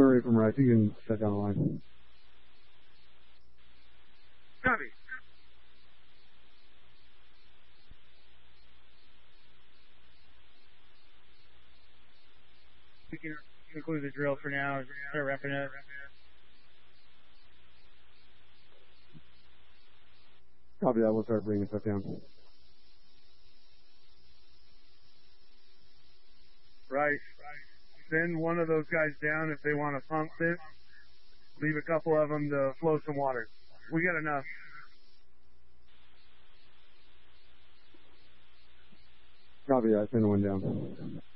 Murray from Rice. You can set down the line. Copy. We can include the drill for now. They're wrapping it. Copy that. We'll start bringing stuff down. Right. Send one of those guys down if they want to pump it. Leave a couple of them to flow some water. We got enough. Copy that. Send one down.